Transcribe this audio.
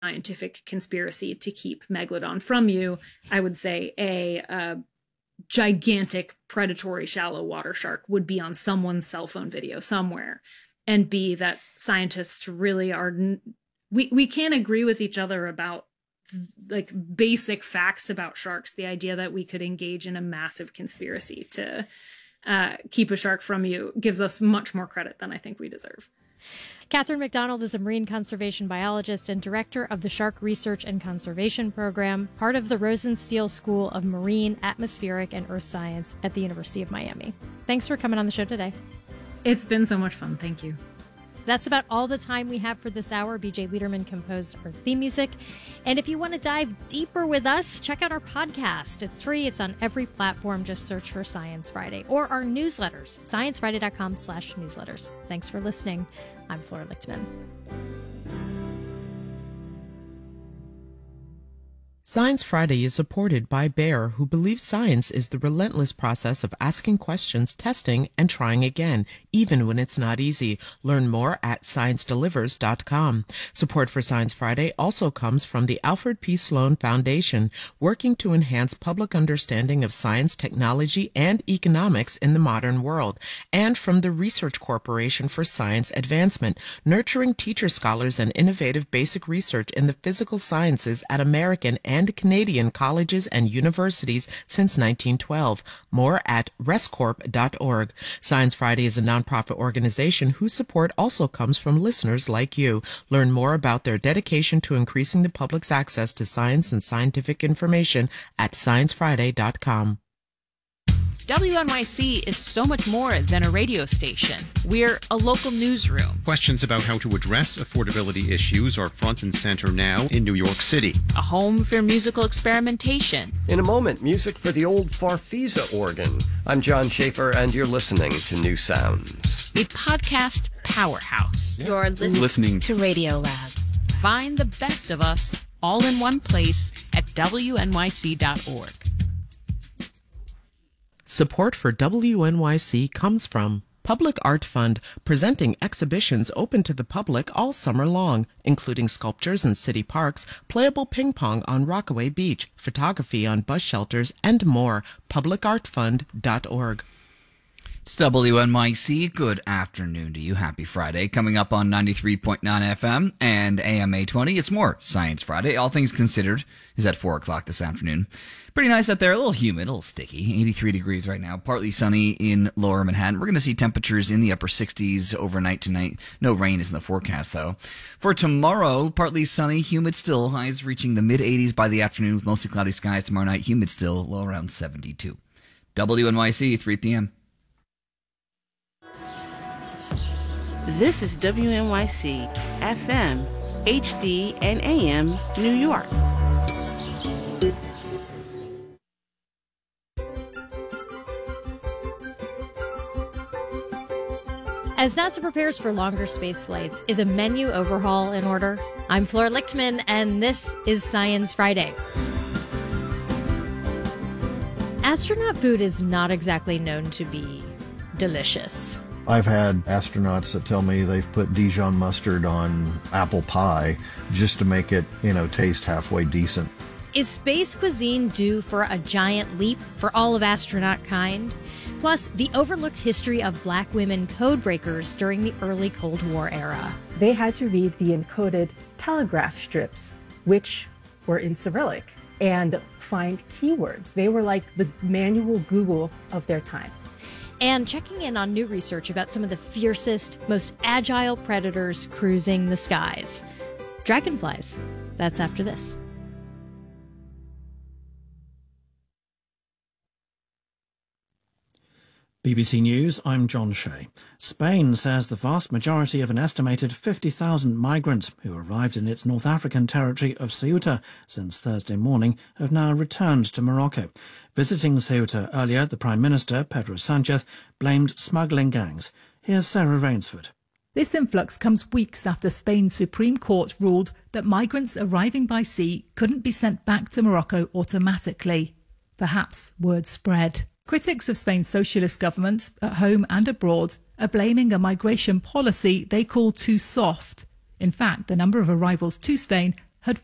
scientific conspiracy to keep Megalodon from you, I would say a gigantic predatory shallow water shark would be on someone's cell phone video somewhere, and B, that scientists really are, we can't agree with each other about like basic facts about sharks. The idea that we could engage in a massive conspiracy to keep a shark from you gives us much more credit than I think we deserve. Catherine McDonald is a marine conservation biologist and director of the Shark Research and Conservation Program, part of the Rosenstiel School of Marine, Atmospheric, and Earth Science at the University of Miami. Thanks for coming on the show today. It's been so much fun. Thank you. That's about all the time we have for this hour. BJ Liederman composed our theme music. And if you want to dive deeper with us, check out our podcast. It's free. It's on every platform. Just search for Science Friday or our newsletters, sciencefriday.com/newsletters. Thanks for listening. I'm Flora Lichtman. Science Friday is supported by Bayer, who believes science is the relentless process of asking questions, testing, and trying again, even when it's not easy. Learn more at ScienceDelivers.com. Support for Science Friday also comes from the Alfred P. Sloan Foundation, working to enhance public understanding of science, technology, and economics in the modern world, and from the Research Corporation for Science Advancement, nurturing teacher scholars and innovative basic research in the physical sciences at American and Canadian colleges and universities since 1912. More at rescorp.org. Science Friday is a nonprofit organization whose support also comes from listeners like you. Learn more about their dedication to increasing the public's access to science and scientific information at sciencefriday.com. WNYC is so much more than a radio station. We're a local newsroom. Questions about how to address affordability issues are front and center now in New York City. A home for musical experimentation. In a moment, music for the old Farfisa organ. I'm John Schaefer, and you're listening to New Sounds. A podcast powerhouse. You're listening to Radio Lab. Find the best of us all in one place at WNYC.org. Support for WNYC comes from Public Art Fund, presenting exhibitions open to the public all summer long, including sculptures in city parks, playable ping pong on Rockaway Beach, photography on bus shelters, and more. PublicArtFund.org. It's WNYC. Good afternoon to you. Happy Friday. Coming up on 93.9 FM and AM 820. It's more Science Friday. All things considered is at 4 o'clock this afternoon. Pretty nice out there. A little humid, a little sticky. 83 degrees right now. Partly sunny in lower Manhattan. We're going to see temperatures in the upper 60s overnight tonight. No rain is in the forecast, though. For tomorrow, partly sunny, humid still. Highs reaching the mid-80s by the afternoon with mostly cloudy skies. Tomorrow night, humid still, low around 72. WNYC, 3 p.m. This is WNYC, FM, HD, and AM, New York. As NASA prepares for longer space flights, is a menu overhaul in order? I'm Flora Lichtman, and this is Science Friday. Astronaut food is not exactly known to be delicious. I've had astronauts that tell me they've put Dijon mustard on apple pie just to make it, taste halfway decent. Is space cuisine due for a giant leap for all of astronaut kind? Plus, the overlooked history of black women code breakers during the early Cold War era. They had to read the encoded telegraph strips, which were in Cyrillic, and find keywords. They were like the manual Google of their time. And checking in on new research about some of the fiercest, most agile predators cruising the skies. Dragonflies. That's after this. BBC News, I'm John Shea. Spain says the vast majority of an estimated 50,000 migrants who arrived in its North African territory of Ceuta since Thursday morning have now returned to Morocco. Visiting Ceuta earlier, the Prime Minister, Pedro Sanchez, blamed smuggling gangs. Here's Sarah Rainsford. This influx comes weeks after Spain's Supreme Court ruled that migrants arriving by sea couldn't be sent back to Morocco automatically. Perhaps word spread. Critics of Spain's socialist government, at home and abroad, are blaming a migration policy they call too soft. In fact, the number of arrivals to Spain